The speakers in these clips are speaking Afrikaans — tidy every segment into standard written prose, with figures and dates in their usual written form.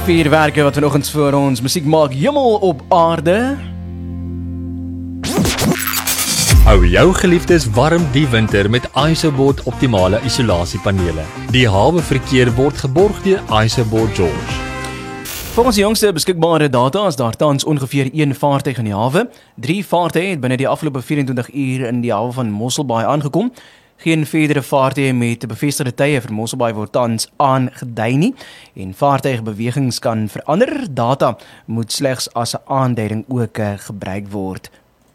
Vuurwerke wat vanoggend vir ons musiek maak, hemel op aarde. Hou jou geliefdes warm die winter met ISOBOT optimale isolasiepanele. Die hawe verkeer word geborg deur ISOBOT George. Volgens die jongste beskikbare data is daar tans ongeveer 1 vaartuig in die hawe. 3 vaartuie het binne die afgelope 24 uur in die hawe van Mosselbaai aangekom. Geen verdere vaartuie met bevestigde tye vir Mosselbaai word tans aangedui nie en vaartuigbewegings kan verander. Data moet slegs as 'n aanduiding ook gebruik word.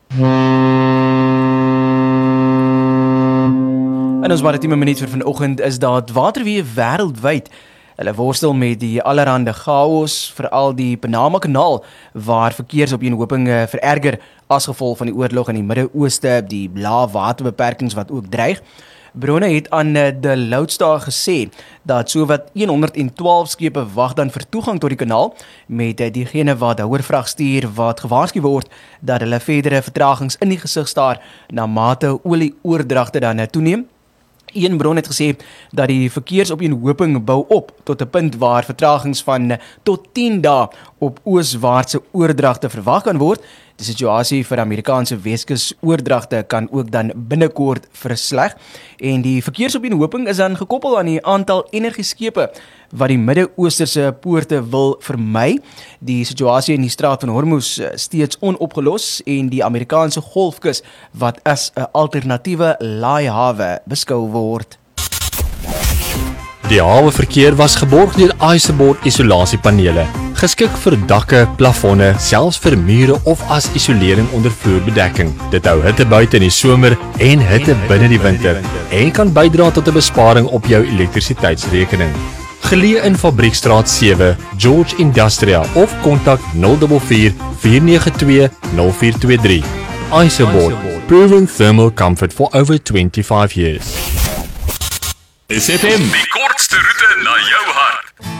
In ons maritieme minuut vir vanoggend is dat waterweë wêreldwyd hulle worstel met die allerhande chaos, veral die Panama Kanaal, waar verkeersopeenhoping vererger as gevolg van die oorlog in die Midde-Ooste, die lae waterbeperkings wat ook dreig. Bronne het aan De Loudstar gesê dat sowat 112 skepe wag dan vir toegang tot die kanaal, met diegene wat hoërvrag stuur wat gewaarsku word dat hulle verdere vertragings in die gesig staar na mate olieoordragte dan toeneem. Een bron het gesê dat die verkeersopeenhoping bou op tot 'n punt waar vertragings van tot 10 dae op ooswaartse oordragte verwag kan word. Die situasie vir Amerikaanse Weskus oordragte kan ook dan binnekort versleg en die verkeersopeenhoping is dan gekoppel aan die aantal energieskepe wat die Midde-Oosterse poorte wil vermy. Die situasie in die straat van Hormuz steeds onopgelos en die Amerikaanse Golfkus wat as 'n alternatiewe laaihawe beskou word. Die haweverkeer was geborg deur ISOBOT isolasiepanele, geskik vir dakke, plafonne, selfs vir mure of as isolering onder vloerbedekking. Dit hou hitte buite in die somer en hitte binne die winter en kan bydra tot 'n besparing op jou elektrisiteitsrekening. Geleë in Fabriekstraat 7, George Industria of kontak 044 492 0423. ISOBOT, proven thermal comfort for over 25 years. SFM, die kortste roete na jou hart.